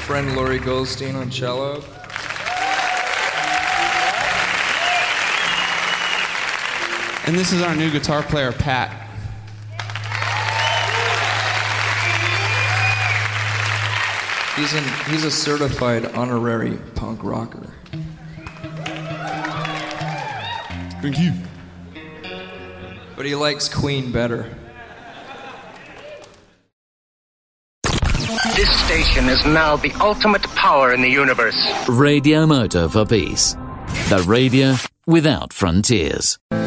friend Laurie Goldstein on cello. And this is our new guitar player, Pat. He's a certified honorary punk rocker. Thank you. But he likes Queen better. This station is now the ultimate power in the universe. Radio Moto for Peace. The radio without frontiers.